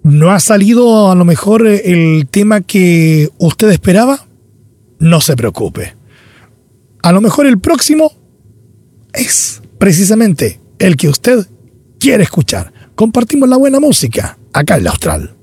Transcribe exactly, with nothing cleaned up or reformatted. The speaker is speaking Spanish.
¿No ha salido a lo mejor el tema que usted esperaba? No se preocupe. A lo mejor el próximo es precisamente el que usted quiere escuchar. Compartimos la buena música acá en La Austral.